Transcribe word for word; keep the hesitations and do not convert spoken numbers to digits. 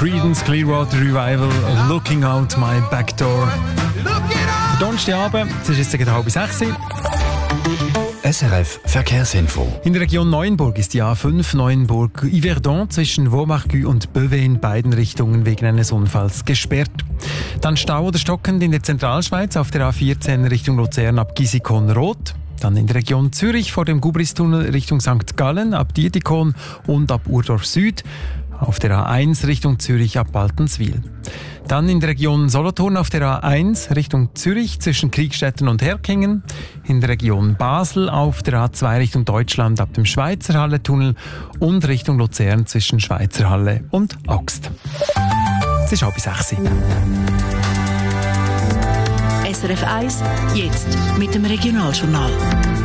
Creedence Clearwater Revival, Looking Out My Back Door. Der Donnerstagabend, es ist jetzt gegen halb sechs. S R F Verkehrsinfo. In der Region Neuenburg ist die A fünf Neuenburg-Yverdon zwischen Vaumarcus und Beauvais in beiden Richtungen wegen eines Unfalls gesperrt. Dann Stau oder stockend in der Zentralschweiz auf der A vierzehn Richtung Luzern ab Gisikon-Rot. Dann in der Region Zürich vor dem Gubristunnel Richtung Sankt Gallen ab Dietikon und ab Urdorf Süd. Auf der A eins Richtung Zürich ab Baltenswil. Dann in der Region Solothurn auf der A eins Richtung Zürich zwischen Kriegstetten und Herkingen. In der Region Basel auf der A zwei Richtung Deutschland ab dem Schweizer Halle-Tunnel und Richtung Luzern zwischen Schweizer Halle und Augst. Es ist halb sechs. S R F eins, jetzt mit dem Regionaljournal.